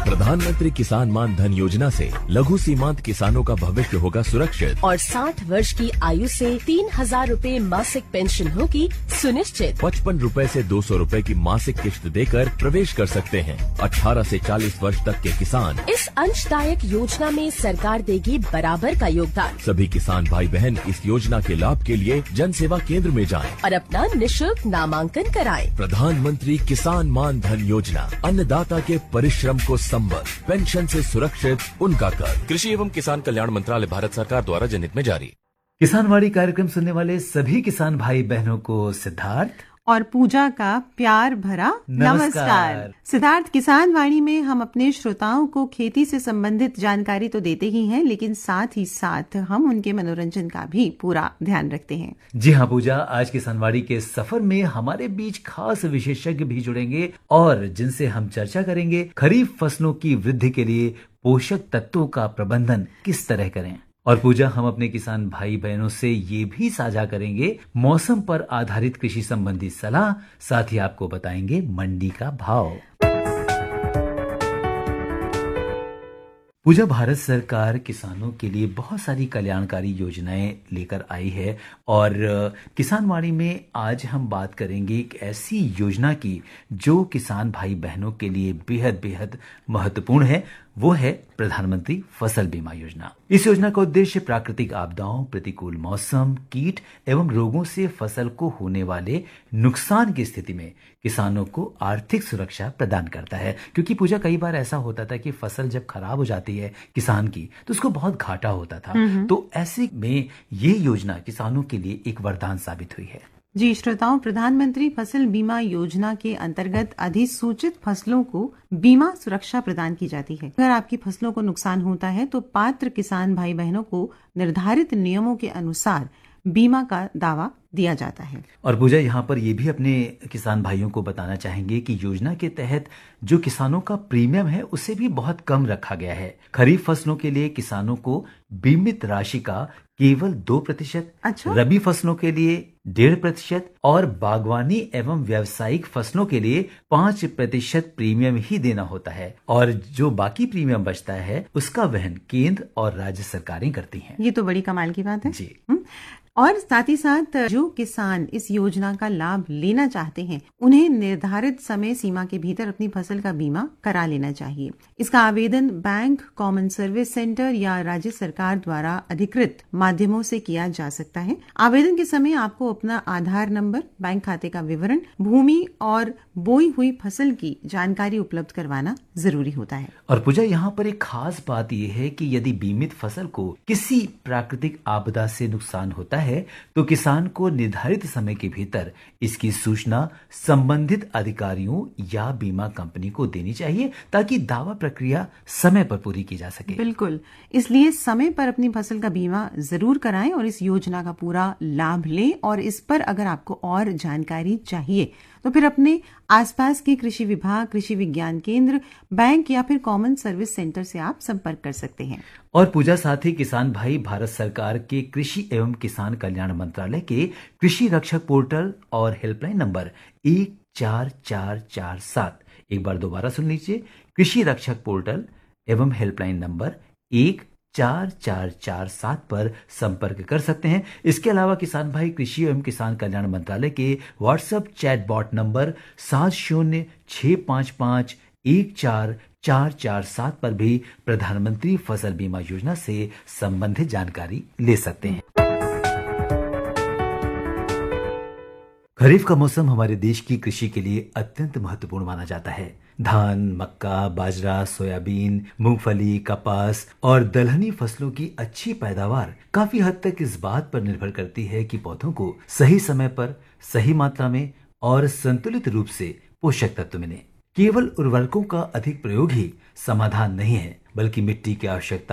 प्रधानमंत्री किसान मान धन योजना से लघु सीमांत किसानों का भविष्य होगा सुरक्षित और 60 वर्ष की आयु से 3,000 रूपए मासिक पेंशन होगी सुनिश्चित। 55 रूपए से 200 रूपए की मासिक किश्त देकर प्रवेश कर सकते हैं। 18 से 40 वर्ष तक के किसान इस अंशदायक योजना में सरकार देगी बराबर का योगदान। सभी किसान भाई बहन इस योजना के लाभ के लिए जन सेवा केंद्र में जाएं और अपना निःशुल्क नामांकन कराएं। प्रधानमंत्री किसान मान धन योजना, अन्नदाता के परिश्रम को संबल, पेंशन से सुरक्षित उनका कर। कृषि एवं किसान कल्याण मंत्रालय, भारत सरकार द्वारा जनहित में जारी। किसानवाड़ी कार्यक्रम सुनने वाले सभी किसान भाई बहनों को सिद्धार्थ और पूजा का प्यार भरा नमस्कार। सिद्धार्थ, किसान वाणी में हम अपने श्रोताओं को खेती से संबंधित जानकारी तो देते ही हैं, लेकिन साथ ही साथ हम उनके मनोरंजन का भी पूरा ध्यान रखते हैं। जी हाँ पूजा, आज किसानवाड़ी के सफर में हमारे बीच खास विशेषज्ञ भी जुड़ेंगे और जिनसे हम चर्चा करेंगे खरीफ फसलों की वृद्धि के लिए पोषक तत्वों का प्रबंधन किस तरह करें। और पूजा, हम अपने किसान भाई बहनों से ये भी साझा करेंगे मौसम पर आधारित कृषि संबंधी सलाह, साथ ही आपको बताएंगे मंडी का भाव। पूजा, भारत सरकार किसानों के लिए बहुत सारी कल्याणकारी योजनाएं लेकर आई है और किसानवाड़ी में आज हम बात करेंगे एक ऐसी योजना की जो किसान भाई बहनों के लिए बेहद बेहद महत्वपूर्ण है। वो है प्रधानमंत्री फसल बीमा योजना। इस योजना का उद्देश्य प्राकृतिक आपदाओं, प्रतिकूल मौसम, कीट एवं रोगों से फसल को होने वाले नुकसान की स्थिति में किसानों को आर्थिक सुरक्षा प्रदान करता है। क्योंकि पूजा, कई बार ऐसा होता था कि फसल जब खराब हो जाती है किसान की तो उसको बहुत घाटा होता था। तो ऐसे में ये योजना किसानों के लिए एक वरदान साबित हुई है। जी श्रोताओं, प्रधानमंत्री फसल बीमा योजना के अंतर्गत अधिसूचित फसलों को बीमा सुरक्षा प्रदान की जाती है। अगर आपकी फसलों को नुकसान होता है तो पात्र किसान भाई बहनों को निर्धारित नियमों के अनुसार बीमा का दावा दिया जाता है। और पूजा, यहाँ पर ये भी अपने किसान भाइयों को बताना चाहेंगे कि योजना के तहत जो किसानों का प्रीमियम है उसे भी बहुत कम रखा गया है। खरीफ फसलों के लिए किसानों को बीमित राशि का केवल 2%, रबी फसलों के लिए 1.5% और बागवानी एवं व्यावसायिक फसलों के लिए 5% प्रीमियम ही देना होता है। और जो बाकी प्रीमियम बचता है उसका वहन केंद्र और राज्य सरकारें करती हैं। ये तो बड़ी कमाल की बात है जी। और साथ ही साथ जो किसान इस योजना का लाभ लेना चाहते हैं उन्हें निर्धारित समय सीमा के भीतर अपनी फसल का बीमा करा लेना चाहिए। इसका आवेदन बैंक, कॉमन सर्विस सेंटर या राज्य सरकार द्वारा अधिकृत माध्यमों से किया जा सकता है। आवेदन के समय आपको अपना आधार नंबर, बैंक खाते का विवरण, भूमि और बोई हुई फसल की जानकारी उपलब्ध करवाना जरूरी होता है। और पूजा, यहाँ पर एक खास बात यह है कि यदि बीमित फसल को किसी प्राकृतिक आपदा से नुकसान होता है तो किसान को निर्धारित समय के भीतर इसकी सूचना संबंधित अधिकारियों या बीमा कंपनी को देनी चाहिए ताकि दावा प्रक्रिया समय पर पूरी की जा सके। बिल्कुल, इसलिए समय पर अपनी फसल का बीमा जरूर कराएं और इस योजना का पूरा लाभ लें। और इस पर अगर आपको और जानकारी चाहिए तो फिर अपने आसपास के कृषि विभाग, कृषि विज्ञान केंद्र, बैंक या फिर कॉमन सर्विस सेंटर से आप संपर्क कर सकते हैं। और पूजा, साथ ही किसान भाई भारत सरकार के कृषि एवं किसान कल्याण मंत्रालय के कृषि रक्षक पोर्टल और हेल्पलाइन नंबर 14447, एक बार दोबारा सुन लीजिए, कृषि रक्षक पोर्टल एवं हेल्पलाइन नंबर 14447 पर संपर्क कर सकते हैं। इसके अलावा किसान भाई कृषि एवं किसान कल्याण मंत्रालय के व्हाट्सएप चैटबॉट नंबर 7065514447 पर भी प्रधानमंत्री फसल बीमा योजना से संबंधित जानकारी ले सकते हैं। खरीफ का मौसम हमारे देश की कृषि के लिए अत्यंत महत्वपूर्ण माना जाता है। धान, मक्का, बाजरा, सोयाबीन, मूंगफली, कपास और दलहनी फसलों की अच्छी पैदावार काफी हद तक इस बात पर निर्भर करती है कि पौधों को सही समय पर, सही मात्रा में और संतुलित रूप से पोषक तत्व मिले। केवल उर्वरकों का अधिक प्रयोग ही समाधान नहीं है, बल्कि मिट्टी की आवश्यकता